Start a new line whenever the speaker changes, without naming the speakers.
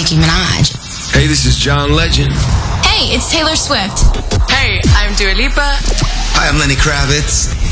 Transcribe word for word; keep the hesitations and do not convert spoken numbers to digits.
Nicki Minaj.
Hey, this is John Legend.
Hey, it's Taylor Swift.
Hey, I'm Dua Lipa.
Hi, I'm Lenny Kravitz.